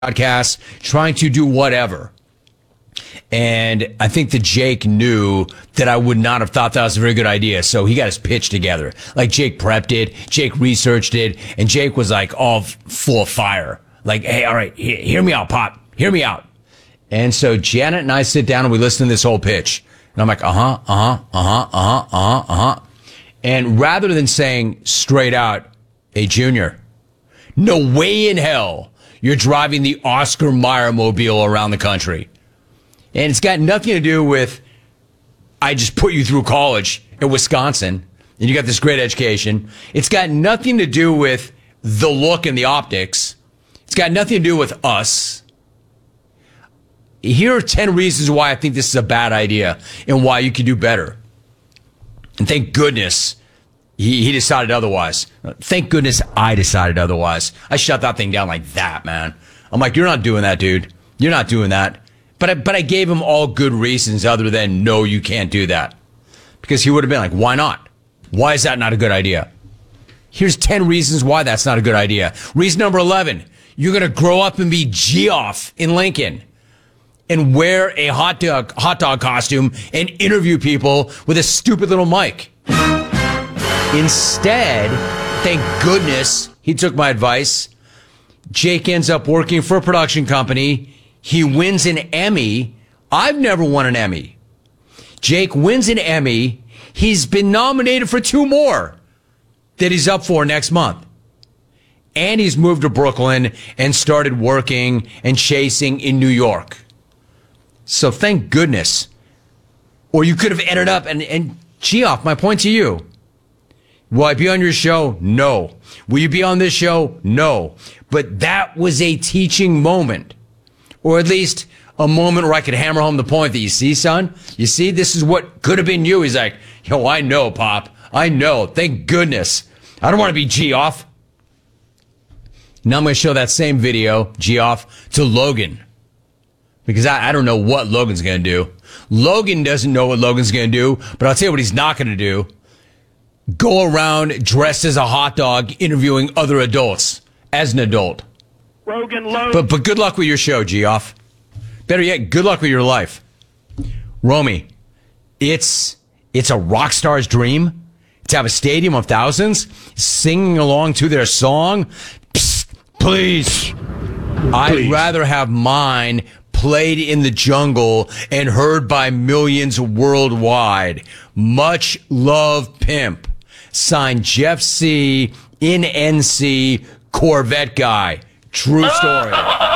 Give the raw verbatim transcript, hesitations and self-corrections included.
podcast, trying to do whatever. And I think that Jake knew that I would not have thought that was a very good idea. So he got his pitch together. Like Jake prepped it, Jake researched it, and Jake was like all full of fire. Like, hey, all right, he- hear me out, Pop. Hear me out. And so Janet and I sit down and we listen to this whole pitch. And I'm like, uh-huh, uh-huh, uh-huh, uh-huh, uh-huh, uh-huh. And rather than saying straight out, hey, Junior, no way in hell you're driving the Oscar Mayer mobile around the country. And it's got nothing to do with, I just put you through college in Wisconsin and you got this great education. It's got nothing to do with the look and the optics. It's got nothing to do with us. Here are ten reasons why I think this is a bad idea and why you can do better. And thank goodness he, he decided otherwise. Thank goodness I decided otherwise. I shut that thing down like that, man. I'm like, you're not doing that, dude. You're not doing that. But I, but I gave him all good reasons other than, no, you can't do that. Because he would have been like, why not? Why is that not a good idea? Here's ten reasons why that's not a good idea. Reason number eleven, you're going to grow up and be Geoff in Lincoln and wear a hot dog, hot dog costume and interview people with a stupid little mic. Instead, thank goodness he took my advice. Jake ends up working for a production company. He wins an Emmy. I've never won an Emmy. Jake wins an Emmy. He's been nominated for two more that he's up for next month. And he's moved to Brooklyn and started working and chasing in New York. So thank goodness. Or you could have ended up, and, and Geoff, my point to you. Will I be on your show? No. Will you be on this show? No. But that was a teaching moment. Or at least a moment where I could hammer home the point that, you see, son? You see, this is what could have been you. He's like, yo, I know, Pop. I know. Thank goodness. I don't want to be Geoff. Now I'm going to show that same video, Geoff, to Logan. Because I, I don't know what Logan's going to do. Logan doesn't know what Logan's going to do, but I'll tell you what he's not going to do. Go around dressed as a hot dog interviewing other adults as an adult. Rogan, Logan. But but good luck with your show, Geoff. Better yet, good luck with your life. Romy, it's it's a rock star's dream to have a stadium of thousands singing along to their song. Psst, please. please. I'd rather have mine played in the jungle and heard by millions worldwide. Much love, Pimp. Signed, Jeff C. in N C, Corvette guy. True story.